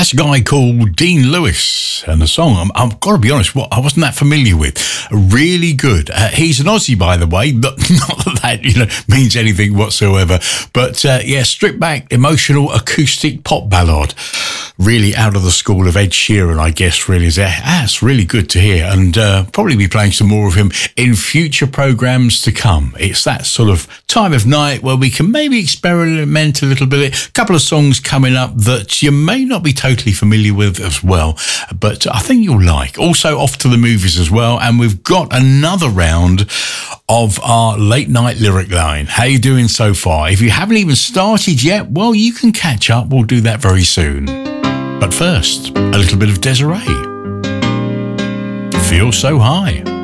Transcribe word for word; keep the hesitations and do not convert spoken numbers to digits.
That's a guy called Dean Lewis, and the song, I'm, I've got to be honest, what I wasn't that familiar with. Really good. Uh, he's an Aussie, by the way, but not that that you know means anything whatsoever. But uh, yeah, stripped back, emotional acoustic pop ballad. Really out of the school of Ed Sheeran, I guess. Really, is that? That's really good to hear, and uh, probably be playing some more of him in future programs to come. It's that sort of time of night where we can maybe experiment a little bit. A couple of songs coming up that you may not be totally familiar with as well, but I think you'll like. Also off to the movies as well, and we've got another round of our late night lyric line. How you doing so far? If you haven't even started yet, well, you can catch up. We'll do that very soon. But first, a little bit of Desiree. Feel So High.